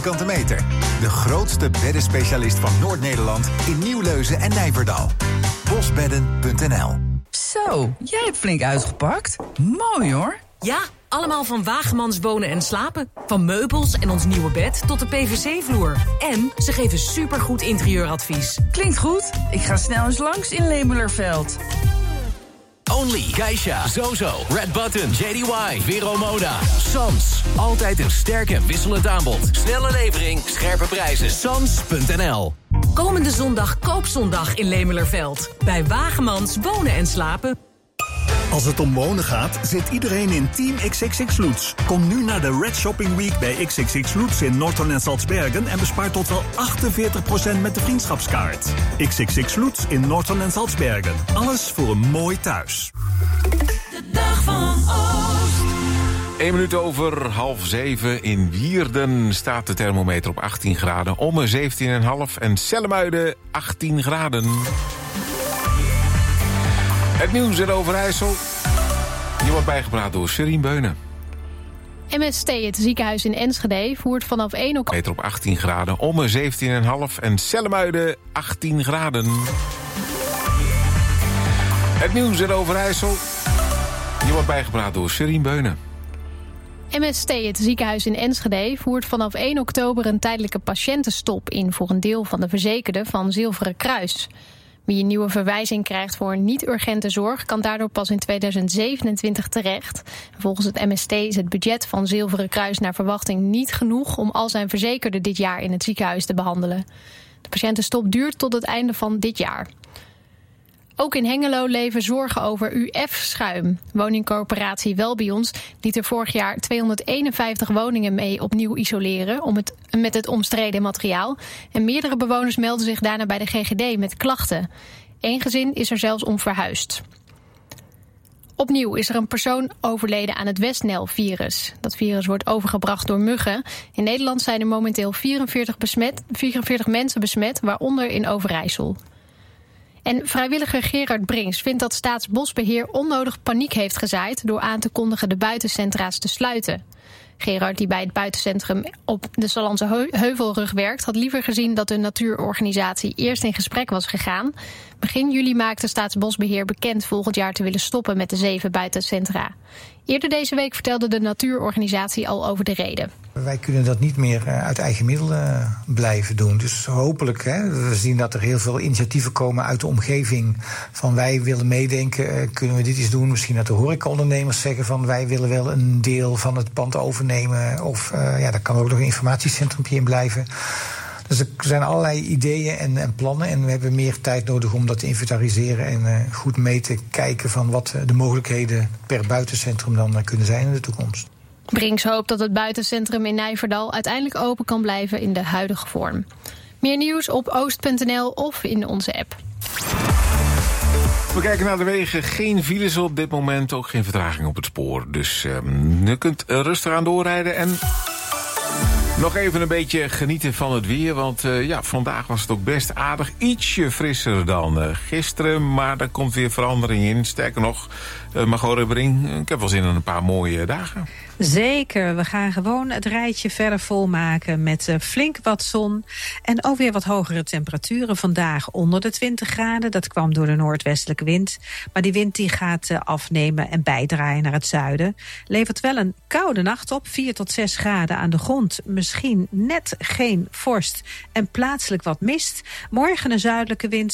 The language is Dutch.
vierkante meter. De grootste beddenspecialist van Noord-Nederland in Nieuwleuzen en Nijverdal. Bosbedden.nl. Zo, jij hebt flink uitgepakt. Mooi hoor. Ja, allemaal van Wagemans Wonen en Slapen. Van meubels en ons nieuwe bed tot de PVC-vloer. En ze geven supergoed interieuradvies. Klinkt goed. Ik ga snel eens langs in Lemelerveld. Only, Geisha, Zozo, Red Button, JDY, Vero Moda, Sans. Altijd een sterk en wisselend aanbod. Snelle levering, scherpe prijzen. Sans.nl. Komende zondag koopzondag in Lemelerveld. Bij Wagemans Wonen en Slapen. Als het om wonen gaat, zit iedereen in Team XXX Lutz. Kom nu naar de Red Shopping Week bij XXX Lutz in Norton en Salzbergen en bespaar tot wel 48% met de vriendschapskaart. XXX Lutz in Norton en Salzbergen. Alles voor een mooi thuis. De dag van Oost. 1 minuut over 6:30 in Wierden staat de thermometer op 18 graden. Ommen 17,5 en Sellemuiden 18 graden. Het nieuws in Overijssel. Hier wordt bijgepraat door Serien Beunen. MST, het ziekenhuis in Enschede, voert vanaf 1 oktober... Meter op 18 graden, Ommen 17,5 en Sellemuiden 18 graden. Het nieuws in Overijssel. Hier wordt bijgepraat door Serien Beunen. MST, het ziekenhuis in Enschede, voert vanaf 1 oktober een tijdelijke patiëntenstop in voor een deel van de verzekerden van Zilveren Kruis. Wie een nieuwe verwijzing krijgt voor niet-urgente zorg kan daardoor pas in 2027 terecht. Volgens het MST is het budget van Zilveren Kruis naar verwachting niet genoeg om al zijn verzekerden dit jaar in het ziekenhuis te behandelen. De patiëntenstop duurt tot het einde van dit jaar. Ook in Hengelo leven zorgen over UF-schuim. Woningcorporatie Welbions liet er vorig jaar 251 woningen mee opnieuw isoleren met het omstreden materiaal. En meerdere bewoners melden zich daarna bij de GGD met klachten. Eén gezin is er zelfs om verhuisd. Opnieuw is er een persoon overleden aan het Westnel-virus. Dat virus wordt overgebracht door muggen. In Nederland zijn er momenteel 44 mensen besmet, waaronder in Overijssel. En vrijwilliger Gerard Brinks vindt dat Staatsbosbeheer onnodig paniek heeft gezaaid door aan te kondigen de buitencentra's te sluiten. Gerard, die bij het buitencentrum op de Sallandse Heuvelrug werkt, had liever gezien dat de natuurorganisatie eerst in gesprek was gegaan. Begin juli maakte Staatsbosbeheer bekend volgend jaar te willen stoppen met de 7 buitencentra. Eerder deze week vertelde de natuurorganisatie al over de reden. Wij kunnen dat niet meer uit eigen middelen blijven doen. Dus hopelijk, we zien dat er heel veel initiatieven komen uit de omgeving. Van wij willen meedenken, kunnen we dit eens doen? Misschien dat de horecaondernemers zeggen van wij willen wel een deel van het pand overnemen. Of daar kan ook nog een informatiecentrumpje in blijven. Dus er zijn allerlei ideeën en plannen. En we hebben meer tijd nodig om dat te inventariseren en goed mee te kijken van wat de mogelijkheden per buitencentrum dan kunnen zijn in de toekomst. Brinks hoopt dat het buitencentrum in Nijverdal uiteindelijk open kan blijven in de huidige vorm. Meer nieuws op oost.nl of in onze app. We kijken naar de wegen. Geen files op dit moment, ook geen vertraging op het spoor. Dus je kunt rustig aan doorrijden en nog even een beetje genieten van het weer. Want vandaag was het ook best aardig. Ietsje frisser dan gisteren, maar er komt weer verandering in. Sterker nog, Margot Rubbering, ik heb wel zin in een paar mooie dagen. Zeker, we gaan gewoon het rijtje verder volmaken met flink wat zon. En ook weer wat hogere temperaturen. Vandaag onder de 20 graden, dat kwam door de noordwestelijke wind. Maar die wind die gaat afnemen en bijdraaien naar het zuiden. Levert wel een koude nacht op, 4 tot 6 graden aan de grond. Misschien net geen vorst en plaatselijk wat mist. Morgen een zuidelijke wind.